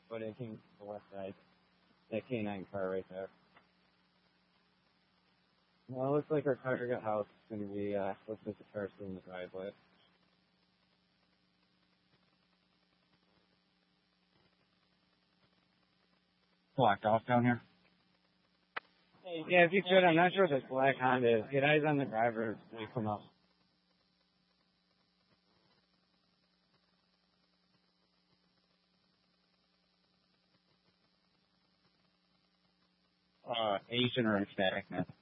but it came to the west side. That K9 car right there. Well, it looks like our target house is going to be, looks like the car's still in the driveway. Blocked off down here? Yeah, if you could, I'm not sure what this black Honda is. Get eyes on the driver when you come up. Asian or Hispanic, man.